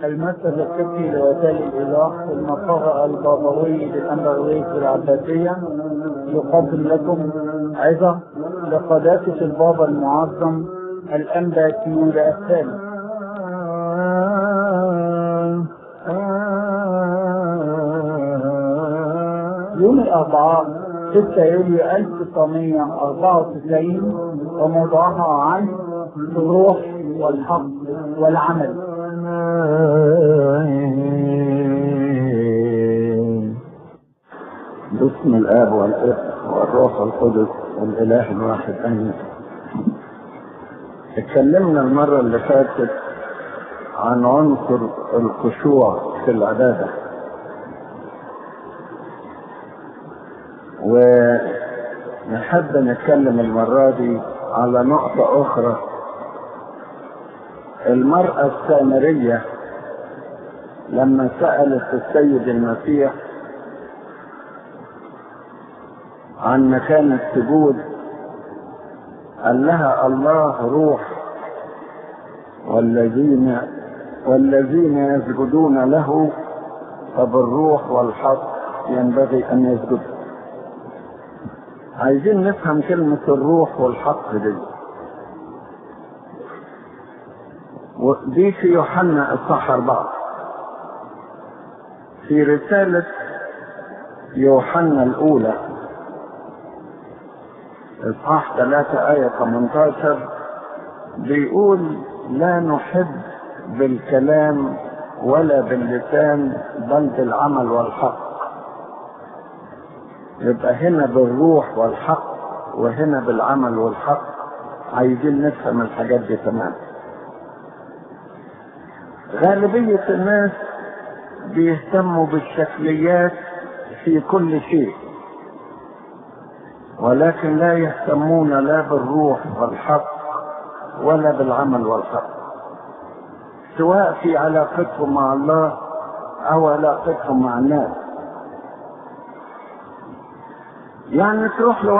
المركز الفكري لوسائل الإيضاح في المقر البابوي للأنبروية العباسية يقدم لكم عظة لقداسة البابا المعظم الأنبا كيولا الثالث. يوم الأربعاء 6 يوليو 1994 وموضوعها عن الروح والحق والعمل. باسم الآب والابن والروح القدس الإله الواحد آمين. اتكلمنا المرة اللي فاتت عن عنصر الخشوع في العبادة، ونحب نتكلم المرة دي على نقطة أخرى. المرأة السامرية لما سألت السيد المسيح عن مكان السجود قال لها الله روح والذين يسجدون له فبالروح والحق ينبغي أن يسجدوا. عايزين نفهم كلمة الروح والحق دي في يوحنا اصحاح 4. في رسالة يوحنا الأولى اصحاح 3 آية 18 بيقول لا نحب بالكلام ولا باللسان بل بالعمل والحق. يبقى هنا بالروح والحق وهنا بالعمل والحق. عايزين نفهم الحاجات دي تمام. غالبية الناس بيهتموا بالشكليات في كل شيء، ولكن لا يهتمون لا بالروح والحق ولا بالعمل والحق، سواء في علاقتهم مع الله او علاقتهم مع الناس. يعني تروح